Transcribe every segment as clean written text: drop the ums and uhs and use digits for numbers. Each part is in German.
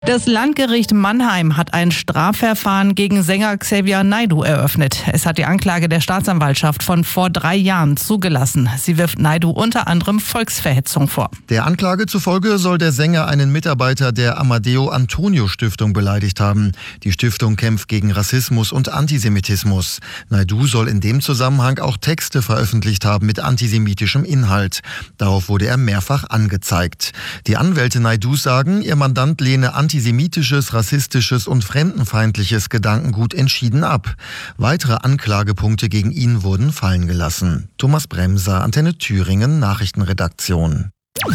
Das Landgericht Mannheim hat ein Strafverfahren gegen Sänger Xavier Naidoo eröffnet. Es hat die Anklage der Staatsanwaltschaft von vor 3 Jahren zugelassen. Sie wirft Naidoo unter anderem Volksverhetzung vor. Der Anklage zufolge soll der Sänger einen Mitarbeiter der Amadeo Antonio Stiftung beleidigt haben. Die Stiftung kämpft gegen Rassismus und Antisemitismus. Naidoo soll in dem Zusammenhang auch Texte veröffentlicht haben mit antisemitischem Inhalt. Darauf wurde er mehrfach angezeigt. Die Anwälte Naidoos sagen, ihr Mandant lehne antisemitisches, rassistisches und fremdenfeindliches Gedankengut entschieden ab. Weitere Anklagepunkte gegen ihn wurden fallen gelassen. Thomas Bremser, Antenne Thüringen, Nachrichtenredaktion.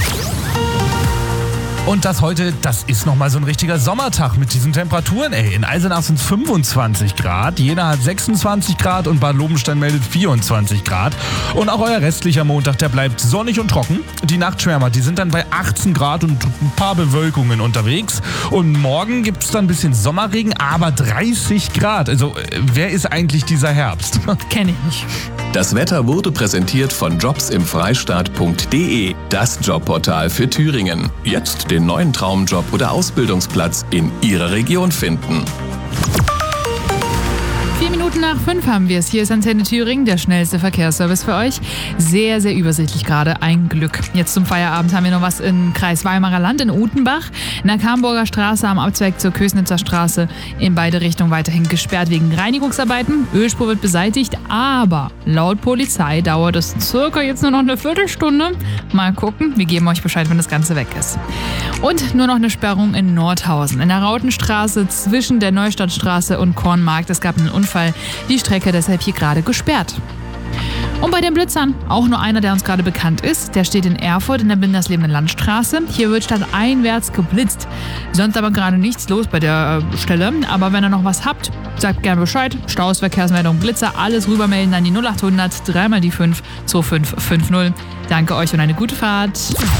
Und das heute, das ist nochmal so ein richtiger Sommertag mit diesen Temperaturen. In Eisenach sind es 25 Grad, Jena hat 26 Grad und Bad Lobenstein meldet 24 Grad. Und auch euer restlicher Montag, der bleibt sonnig und trocken. Die Nachtschwärmer, die sind dann bei 18 Grad und ein paar Bewölkungen unterwegs. Und morgen gibt es dann ein bisschen Sommerregen, aber 30 Grad. Also wer ist eigentlich dieser Herbst? Kenn ich nicht. Das Wetter wurde präsentiert von jobsimfreistaat.de, das Jobportal für Thüringen. Jetzt den neuen Traumjob oder Ausbildungsplatz in Ihrer Region finden. 5 haben wir es. Hier ist Antenne Thüringen, der schnellste Verkehrsservice für euch. Sehr, sehr übersichtlich gerade. Ein Glück. Jetzt zum Feierabend haben wir noch was im Kreis Weimarer Land in Utenbach. In der Kamburger Straße am Abzweig zur Kösnitzer Straße in beide Richtungen weiterhin gesperrt wegen Reinigungsarbeiten. Ölspur wird beseitigt, aber laut Polizei dauert es circa jetzt nur noch eine Viertelstunde. Mal gucken, wir geben euch Bescheid, wenn das Ganze weg ist. Und nur noch eine Sperrung in Nordhausen. In der Rautenstraße zwischen der Neustadtstraße und Kornmarkt. Es gab einen Unfall. Die Strecke deshalb hier gerade gesperrt. Und bei den Blitzern, auch nur einer, der uns gerade bekannt ist. Der steht in Erfurt in der Binderslebenden Landstraße. Hier wird stadteinwärts geblitzt. Sonst aber gerade nichts los bei der Stelle. Aber wenn ihr noch was habt, sagt gerne Bescheid. Staus, Verkehrsmeldung, Blitzer, alles rübermelden an die 0800 3 mal die 5 2550. Danke euch und eine gute Fahrt.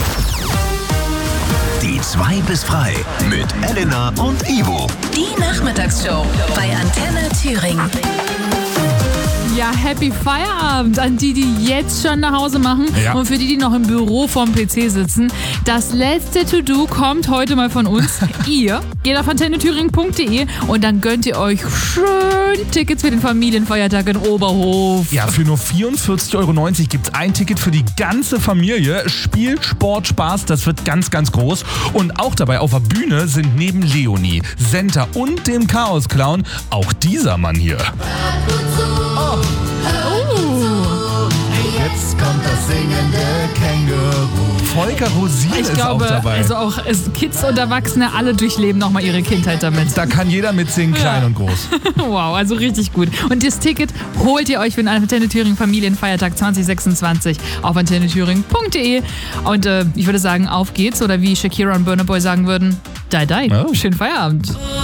Die 2 bis frei mit Elena und Ivo. Die Nachmittagsshow bei Antenne Thüringen. Ja, Happy Feierabend an die, die jetzt schon nach Hause machen. Ja. Und für die, die noch im Büro vorm PC sitzen. Das letzte To-Do kommt heute mal von uns. Ihr geht auf antennethüringen.de und dann gönnt ihr euch schön Tickets für den Familienfeiertag in Oberhof. Ja, für nur 44,90 Euro gibt es ein Ticket für die ganze Familie. Spiel, Sport, Spaß, das wird ganz, ganz groß. Und auch dabei auf der Bühne sind neben Leonie, Senta und dem Chaos-Clown auch dieser Mann hier. Jetzt kommt das singende Känguru. Volker Rosin Ich ist glaube, auch dabei. also auch Kids und Erwachsene, alle durchleben nochmal ihre Kindheit damit. Da kann jeder mitsingen, klein und groß. Wow, also richtig gut. Und das Ticket holt ihr euch für den Antenne Thüringen Familienfeiertag 2026 auf antennethüringen.de. Und ich würde sagen, auf geht's. Oder wie Shakira und Burna Boy sagen würden, die. Oh. Schönen Feierabend.